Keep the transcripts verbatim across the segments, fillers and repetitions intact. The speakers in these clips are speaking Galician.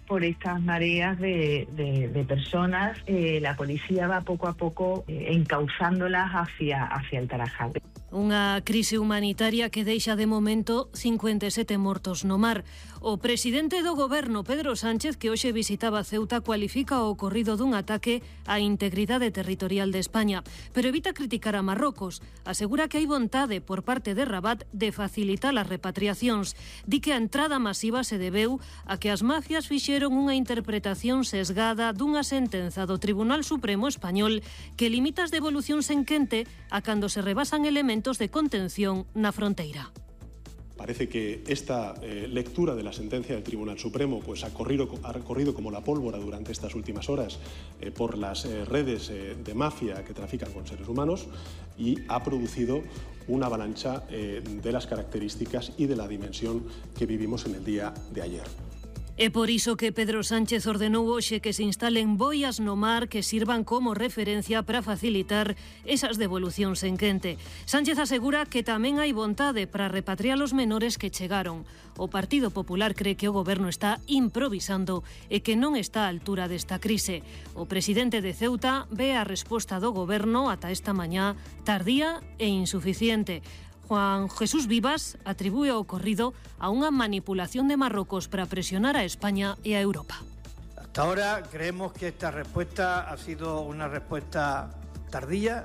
por estas mareas de, de, de personas. Eh, la policía va poco a poco eh, encauzándolas hacia, hacia el Tarajal. Unha crise humanitaria que deixa de momento cincuenta e sete mortos no mar. O presidente do goberno, Pedro Sánchez, que hoxe visitaba Ceuta, cualifica o ocorrido dun ataque á integridade territorial de España, pero evita criticar a Marrocos. Asegura que hai vontade por parte de Rabat de facilitar as repatriacións. Di que a entrada masiva se debeu a que as mafias fixeron unha interpretación sesgada dunha sentenza do Tribunal Supremo Español que limita as devolucións en quente a cando se rebasan elementos de contención na fronteira. Parece que esta eh, lectura de la sentencia del Tribunal Supremo pues, ha, corrido, ha corrido como la pólvora durante estas últimas horas eh, por las eh, redes eh, de mafia que trafican con seres humanos y ha producido una avalancha eh, de las características y de la dimensión que vivimos en el día de ayer. É por iso que Pedro Sánchez ordenou hoxe que se instalen boias no mar que sirvan como referencia para facilitar esas devolucións en quente. Sánchez asegura que tamén hai vontade para repatriar os menores que chegaron. O Partido Popular cree que o goberno está improvisando e que non está á altura desta crise. O presidente de Ceuta ve a resposta do goberno ata esta mañá tardía e insuficiente. Juan Jesús Vivas atribúe o ocorrido a unha manipulación de Marrocos para presionar a España e a Europa. Hasta ahora creemos que esta respuesta ha sido una respuesta tardía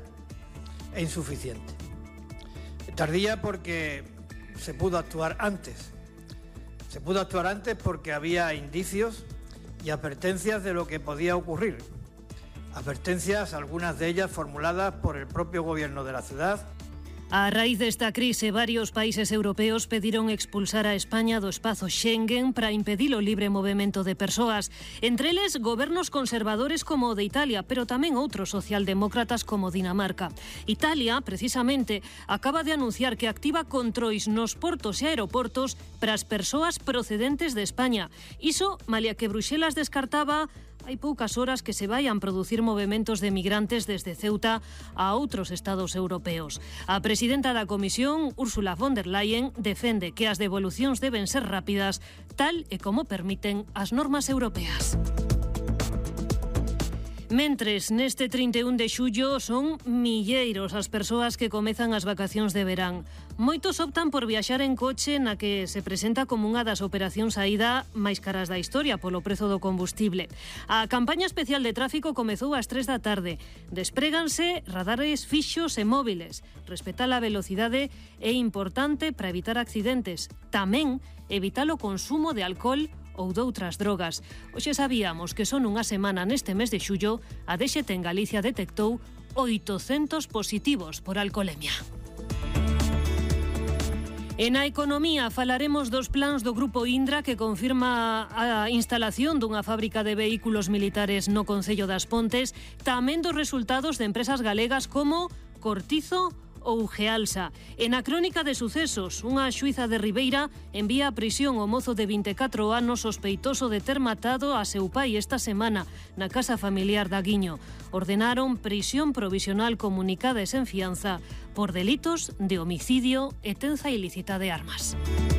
e insuficiente. Tardía porque se pudo actuar antes. Se pudo actuar antes porque había indicios y advertencias de lo que podía ocurrir. Advertencias, algunas de ellas formuladas por el propio gobierno de la ciudad. A raíz desta crise, varios países europeos pediron expulsar a España do espazo Schengen para impedir o libre movimento de persoas. Entre eles, gobernos conservadores como o de Italia, pero tamén outros socialdemócratas como Dinamarca. Italia, precisamente, acaba de anunciar que activa controis nos portos e aeroportos para as persoas procedentes de España. Iso, malia que Bruxelas descartaba hai poucas horas que se vayan producir movementos de migrantes desde Ceuta a outros estados europeos. A presidenta da Comisión, Ursula von der Leyen, defende que as devolucións deben ser rápidas, tal e como permiten as normas europeas. Mentres, neste trinta e un de xullo son milleiros as persoas que comezan as vacacións de verán. Moitos optan por viaxar en coche na que se presenta como unha das operacións saída máis caras da historia polo prezo do combustible. A campaña especial de tráfico comezou ás tres da tarde. Despréganse radares fixos e móviles. Respetar a velocidade é importante para evitar accidentes. Tamén evitar o consumo de alcohol ou doutras drogas. Hoxe sabíamos que son unha semana neste mes de xullo a D X T en Galicia detectou oitocentos positivos por alcoholemia. E na economía falaremos dos plans do Grupo Indra que confirma a instalación dunha fábrica de vehículos militares no Concello das Pontes, tamén dos resultados de empresas galegas como Cortizo ou Gealsa. E na crónica de sucesos, unha xuíza de Ribeira envía a prisión o mozo de vinte e catro anos sospeitoso de ter matado a seu pai esta semana na casa familiar da Guiño. Ordenaron prisión provisional comunicada e sen fianza por delitos de homicidio e tenza ilícita de armas.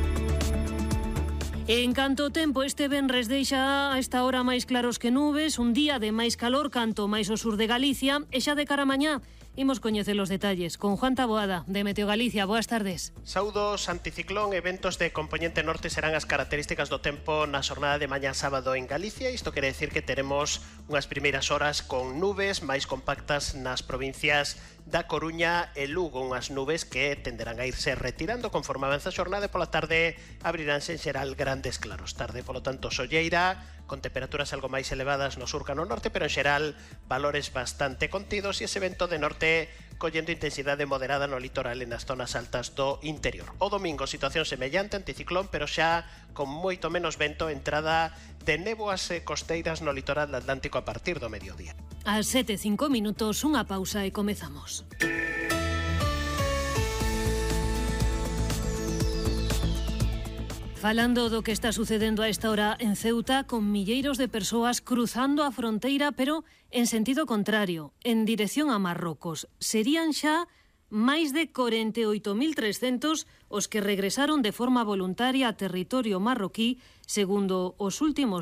En canto ao tempo, este venres deixa a esta hora máis claros que nubes, un día de máis calor canto máis ao sur de Galicia, e xa de cara a mañá imos coñecer os detalles con Juan Taboada, de Meteo Galicia. Boas tardes. Saudos, anticiclón e ventos de componente norte serán as características do tempo na xornada de mañá sábado en Galicia. Isto quere decir que teremos unhas primeiras horas con nubes máis compactas nas provincias da Coruña e Lugo, unhas nubes que tenderán a irse retirando conforme avanza a xornada, e pola tarde abriránse en xeral grandes claros. Tarde, polo tanto, solleira, con temperaturas algo máis elevadas no sur ca no norte, pero en xeral valores bastante contidos, e ese vento de norte collendo intensidade moderada no litoral e nas zonas altas do interior. O domingo, situación semellante, anticiclón, pero xa con moito menos vento, entrada de néboas costeiras no litoral atlántico a partir do mediodía. Ás sete e cinco minutos, unha pausa e comezamos. Falando do que está sucedendo a esta hora en Ceuta, con milleiros de persoas cruzando a fronteira, pero en sentido contrario, en dirección a Marrocos. Serían xa máis de corenta e oito mil trescentos os que regresaron de forma voluntaria a territorio marroquí, segundo os últimos